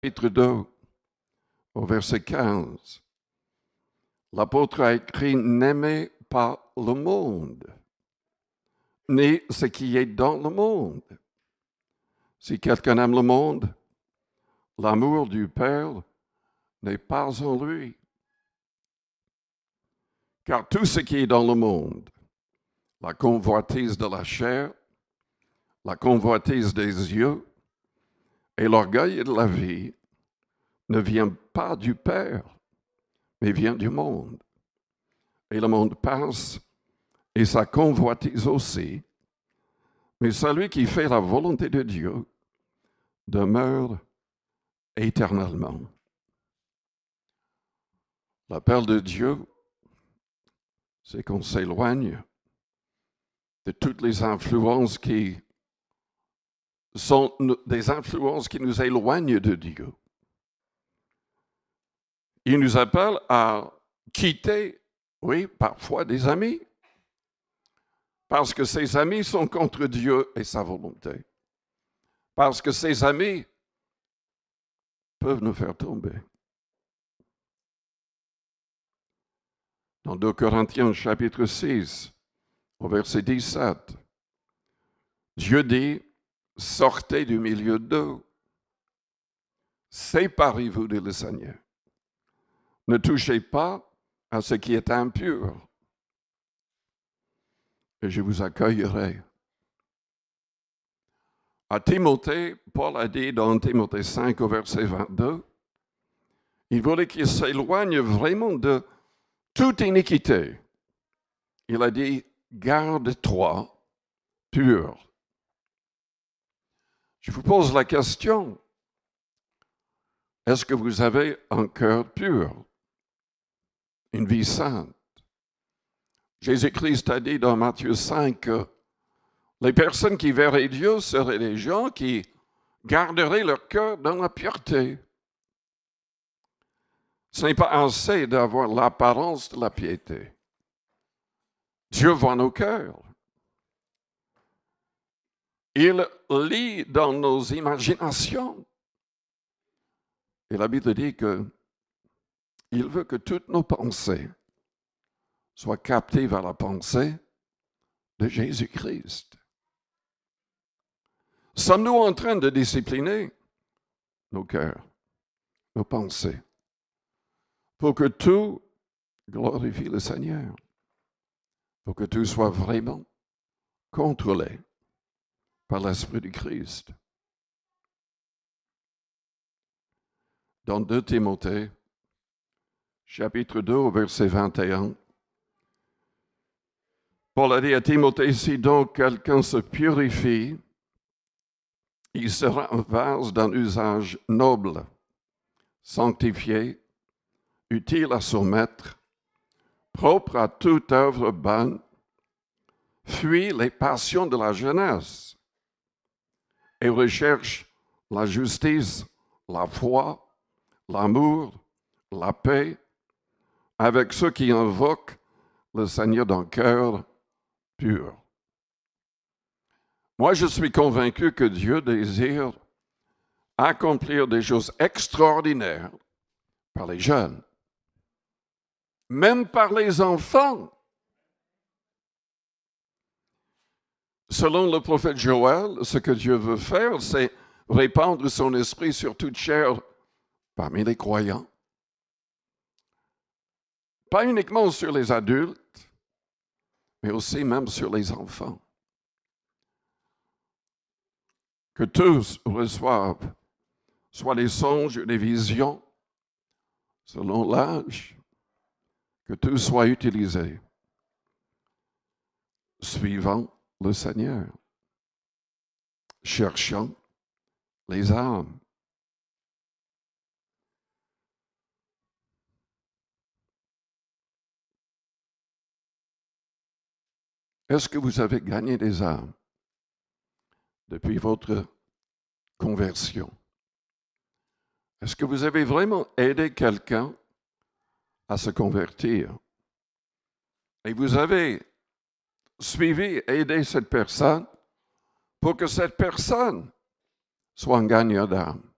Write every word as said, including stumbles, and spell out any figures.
chapitre deux, au verset quinze, l'apôtre a écrit « N'aimez pas le monde, ni ce qui est dans le monde. Si quelqu'un aime le monde, l'amour du Père n'est pas en lui. Car tout ce qui est dans le monde, la convoitise de la chair, la convoitise des yeux et l'orgueil de la vie, ne vient pas du Père, mais vient du monde. Et le monde passe, et sa convoitise aussi, mais celui qui fait la volonté de Dieu demeure éternellement. » L'appel de Dieu, c'est qu'on s'éloigne de toutes les influences qui sont des influences qui nous éloignent de Dieu. Il nous appelle à quitter, oui, parfois des amis, parce que ces amis sont contre Dieu et sa volonté. Parce que ces amis peuvent nous faire tomber. Dans deux Corinthiens chapitre six, au verset dix-sept, Dieu dit, « Sortez du milieu d'eux, séparez-vous de le Seigneur. Ne touchez pas à ce qui est impur, et je vous accueillerai. » À Timothée, Paul a dit dans Timothée cinq, au verset vingt-deux, il voulait qu'il s'éloigne vraiment de toute iniquité. Il a dit, garde-toi pur. Je vous pose la question, est-ce que vous avez un cœur pur, une vie sainte? Jésus-Christ a dit dans Matthieu cinq que les personnes qui verraient Dieu seraient des gens qui garderaient leur cœur dans la pureté. Ce n'est pas assez d'avoir l'apparence de la piété. Dieu voit nos cœurs. Il lit dans nos imaginations. Et la Bible dit que il veut que toutes nos pensées soient captées vers la pensée de Jésus-Christ. Sommes-nous en train de discipliner nos cœurs, nos pensées, pour que tout glorifie le Seigneur, pour que tout soit vraiment contrôlé par l'Esprit du Christ? Dans deux Timothée, chapitre deux, verset vingt et un, Paul a dit à Timothée, si donc quelqu'un se purifie, il sera un vase d'un usage noble, sanctifié, utile à son maître, propre à toute œuvre bonne, fuit les passions de la jeunesse et recherche la justice, la foi, l'amour, la paix, avec ceux qui invoquent le Seigneur d'un cœur pur. Moi, je suis convaincu que Dieu désire accomplir des choses extraordinaires par les jeunes, même par les enfants. Selon le prophète Joël, ce que Dieu veut faire, c'est répandre son esprit sur toute chair parmi les croyants. Pas uniquement sur les adultes, mais aussi même sur les enfants. Que tous reçoivent soit des songes, des visions, selon l'âge, que tout soit utilisé, suivant le Seigneur, cherchant les âmes. Est-ce que vous avez gagné des âmes depuis votre conversion? Est-ce que vous avez vraiment aidé quelqu'un à se convertir? Et vous avez suivi, aidé cette personne pour que cette personne soit un gagnant d'âme.